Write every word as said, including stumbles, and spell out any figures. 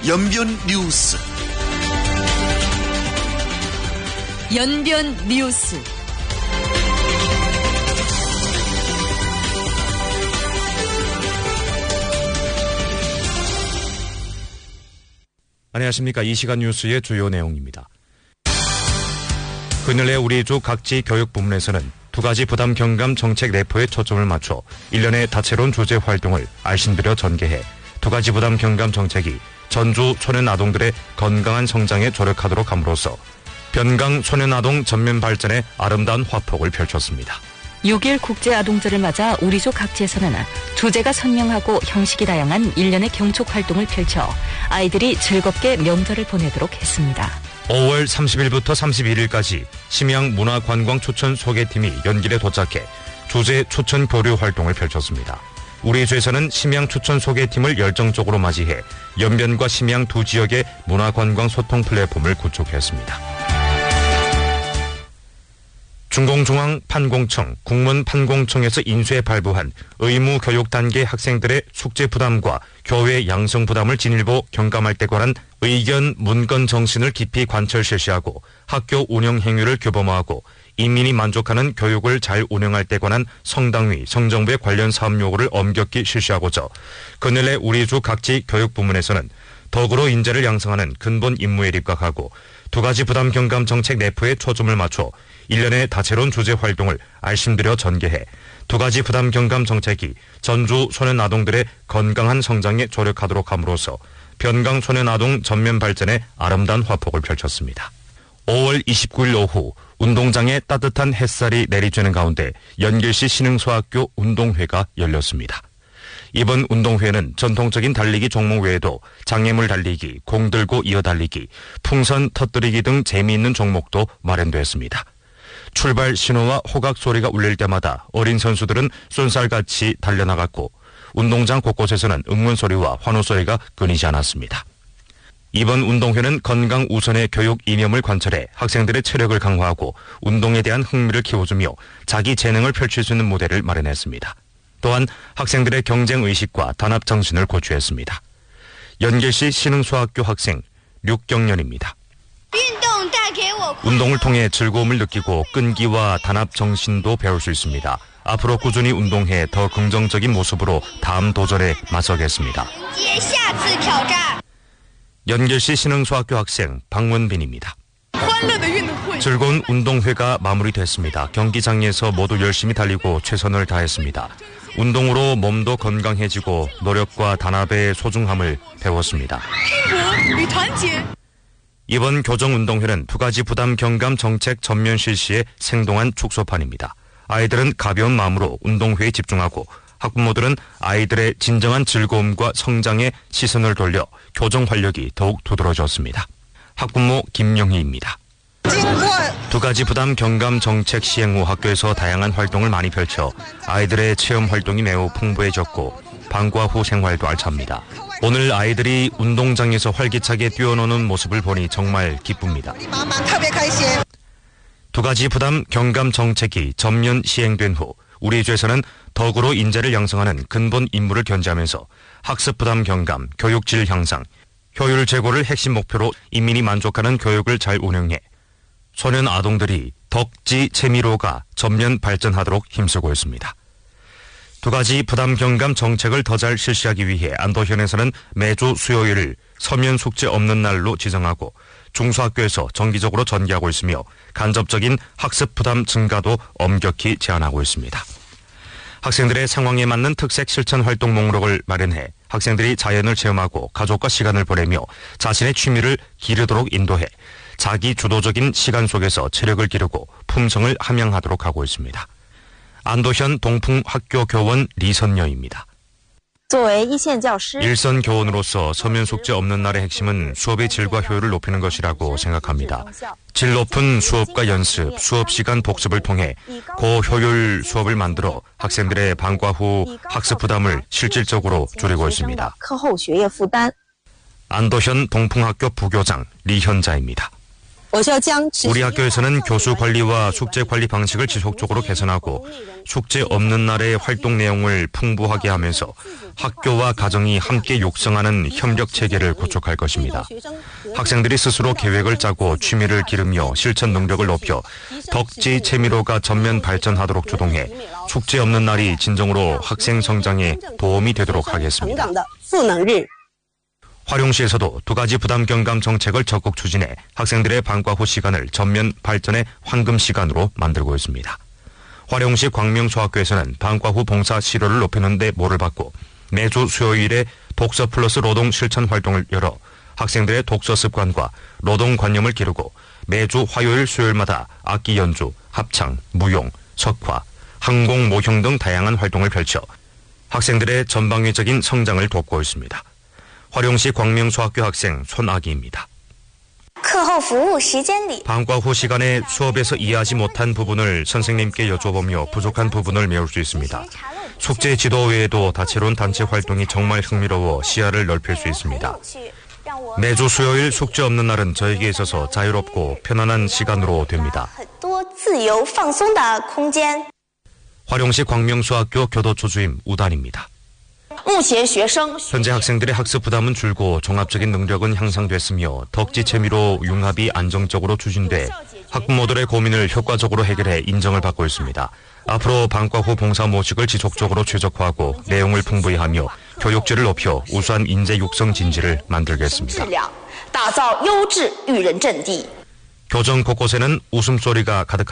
연변 뉴스. 연변 뉴스. 안녕하십니까. 이 시간 뉴스의 주요 내용입니다. 그늘의 우리 주 각지 교육 부문에서는 두 가지 부담 경감 정책 내포에 초점을 맞춰 일련의 다채로운 주제 활동을 알신들여 전개해 두 가지 부담 경감 정책이 전주 소년 아동들의 건강한 성장에 조력하도록 함으로써 변강 소년 아동 전면 발전의 아름다운 화폭을 펼쳤습니다. 육 일 국제아동절을 맞아 우리 주 각지에서는 주제가 선명하고 형식이 다양한 일련의 경촉 활동을 펼쳐 아이들이 즐겁게 명절을 보내도록 했습니다. 오월 삼십일부터 삼십일일까지 심양 문화관광 추천 소개팀이 연길에 도착해 주제 추천 교류 활동을 펼쳤습니다. 우리 주에서는 심양 추천 소개팀을 열정적으로 맞이해 연변과 심양 두 지역의 문화관광 소통 플랫폼을 구축했습니다. 중공중앙 판공청, 국문 판공청에서 인쇄 발부한 의무 교육 단계 학생들의 숙제 부담과 교외 양성 부담을 진일보 경감할 때 관한 의견 문건 정신을 깊이 관철 실시하고 학교 운영 행위를 규범화하고 인민이 만족하는 교육을 잘 운영할 때 관한 성당위, 성정부의 관련 사업 요구를 엄격히 실시하고자 그늘의 우리 주 각지 교육 부문에서는 덕으로 인재를 양성하는 근본 임무에 입각하고 두 가지 부담 경감 정책 내포에 초점을 맞춰 일련의 다채로운 주제 활동을 알심들여 전개해 두 가지 부담 경감 정책이 전주 소년 아동들의 건강한 성장에 조력하도록 함으로써 변강 소년 아동 전면 발전의 아름다운 화폭을 펼쳤습니다. 오월 이십구일 오후 운동장에 따뜻한 햇살이 내리쬐는 가운데 연길시 신흥소학교 운동회가 열렸습니다. 이번 운동회는 전통적인 달리기 종목 외에도 장애물 달리기, 공 들고 이어 달리기, 풍선 터뜨리기 등 재미있는 종목도 마련됐습니다. 출발 신호와 호각 소리가 울릴 때마다 어린 선수들은 쏜살같이 달려나갔고 운동장 곳곳에서는 응원 소리와 환호 소리가 끊이지 않았습니다. 이번 운동회는 건강 우선의 교육 이념을 관철해 학생들의 체력을 강화하고 운동에 대한 흥미를 키워주며 자기 재능을 펼칠 수 있는 무대를 마련했습니다. 또한 학생들의 경쟁의식과 단합정신을 고취했습니다. 연길시 신흥소학교 학생 류경련입니다. 운동을 통해 즐거움을 느끼고 끈기와 단합정신도 배울 수 있습니다. 앞으로 꾸준히 운동해 더 긍정적인 모습으로 다음 도전에 맞서겠습니다. 연길시 신흥소학교 학생 박문빈입니다. 즐거운 운동회가 마무리됐습니다. 경기장에서 모두 열심히 달리고 최선을 다했습니다. 운동으로 몸도 건강해지고 노력과 단합의 소중함을 배웠습니다. 이번 교정운동회는 두 가지 부담 경감 정책 전면 실시의 생동한 축소판입니다. 아이들은 가벼운 마음으로 운동회에 집중하고 학부모들은 아이들의 진정한 즐거움과 성장에 시선을 돌려 교정 활력이 더욱 두드러졌습니다. 학부모 김영희입니다. 두 가지 부담 경감 정책 시행 후 학교에서 다양한 활동을 많이 펼쳐 아이들의 체험 활동이 매우 풍부해졌고 방과 후 생활도 알찹니다. 오늘 아이들이 운동장에서 활기차게 뛰어노는 모습을 보니 정말 기쁩니다. 두 가지 부담 경감 정책이 전면 시행된 후 우리 주에서는 덕으로 인재를 양성하는 근본 임무를 견지하면서 학습 부담 경감, 교육 질 향상, 효율 제고를 핵심 목표로 인민이 만족하는 교육을 잘 운영해 소년 아동들이 덕지 재미로가 전면 발전하도록 힘쓰고 있습니다. 두 가지 부담 경감 정책을 더 잘 실시하기 위해 안도현에서는 매주 수요일을 서면 숙제 없는 날로 지정하고 중소학교에서 정기적으로 전개하고 있으며 간접적인 학습 부담 증가도 엄격히 제한하고 있습니다. 학생들의 상황에 맞는 특색 실천 활동 목록을 마련해 학생들이 자연을 체험하고 가족과 시간을 보내며 자신의 취미를 기르도록 인도해 자기 주도적인 시간 속에서 체력을 기르고 품성을 함양하도록 하고 있습니다. 안도현 동풍학교 교원 리선녀입니다. 일선 교원으로서 서면 숙제 없는 날의 핵심은 수업의 질과 효율을 높이는 것이라고 생각합니다. 질 높은 수업과 연습, 수업 시간 복습을 통해 고효율 수업을 만들어 학생들의 방과 후 학습 부담을 실질적으로 줄이고 있습니다. 안도현 동풍학교 부교장 리현자입니다. 우리 학교에서는 교수 관리와 숙제 관리 방식을 지속적으로 개선하고 숙제 없는 날의 활동 내용을 풍부하게 하면서 학교와 가정이 함께 육성하는 협력 체계를 구축할 것입니다. 학생들이 스스로 계획을 짜고 취미를 기르며 실천 능력을 높여 덕지 재미로가 전면 발전하도록 주동해 숙제 없는 날이 진정으로 학생 성장에 도움이 되도록 하겠습니다. 화룡시에서도 두 가지 부담 경감 정책을 적극 추진해 학생들의 방과 후 시간을 전면 발전의 황금 시간으로 만들고 있습니다. 화룡시 광명초학교에서는 방과 후 봉사 실효를 높이는 데 모를 받고 매주 수요일에 독서 플러스 노동 실천 활동을 열어 학생들의 독서 습관과 노동관념을 기르고 매주 화요일 수요일마다 악기 연주, 합창, 무용, 석화, 항공 모형 등 다양한 활동을 펼쳐 학생들의 전방위적인 성장을 돕고 있습니다. 화룡시 광명초학교 학생 손아기입니다. 방과 후 시간에 수업에서 이해하지 못한 부분을 선생님께 여쭤보며 부족한 부분을 메울 수 있습니다. 숙제 지도 외에도 다채로운 단체 활동이 정말 흥미로워 시야를 넓힐 수 있습니다. 매주 수요일 숙제 없는 날은 저에게 있어서 자유롭고 편안한 시간으로 됩니다. 화룡시 광명초학교 교도소 주임 우단입니다. 현재 학생들의 학습 부담은 줄고 종합적인 능력은 향상됐으며 덕지 재미로 융합이 안정적으로 추진돼 학부모들의 고민을 효과적으로 해결해 인정을 받고 있습니다. 앞으로 방과 후 봉사 모식을 지속적으로 최적화하고 내용을 풍부히 하며 교육질을 높여 우수한 인재 육성 진지를 만들겠습니다. 교정 곳곳에는 웃음소리가 가득합니다.